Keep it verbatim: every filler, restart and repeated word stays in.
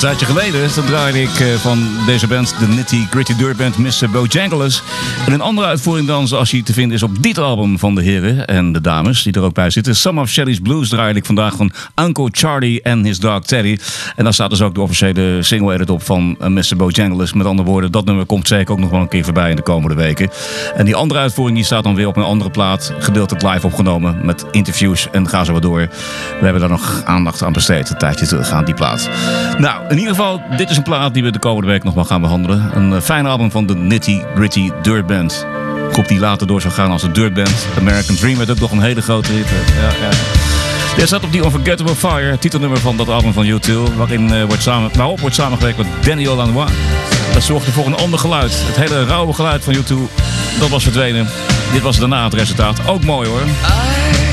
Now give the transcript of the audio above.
tijdje geleden dan draaide ik uh, van deze band, de Nitty Gritty Dirt Band, mister Bojangles. En een andere uitvoering dan, zoals die te vinden is op dit album van de heren en de dames die er ook bij zitten. Some of Shelley's Blues draaide ik vandaag van Uncle Charlie en his dog Teddy. En daar staat dus ook de officiële single edit op van uh, mister Bojangles. Met andere woorden, dat nummer komt zeker ook nog wel een keer voorbij in de komende weken. En die andere uitvoering die staat dan weer op een andere plaat, gedeeltelijk live opgenomen met interviews en ga zo maar door. We hebben daar nog aandacht aan besteed, een tijdje terug aan die plaat. Nou, in ieder geval, dit is een plaat die we de komende week nog wel gaan behandelen. Een uh, fijn album van de Nitty Gritty Dirt Band. Een groep die later door zou gaan als de Dirt Band. American Dream werd ook nog een hele grote hit. Ja, ja. Dit staat op die Unforgettable Fire, titelnummer van dat album van U twee, waarin uh, wordt samen, waarop wordt samengewerkt met Danny Lanois. Dat zorgde voor een ander geluid. Het hele rauwe geluid van U twee, dat was verdwenen. Dit was daarna het resultaat. Ook mooi hoor.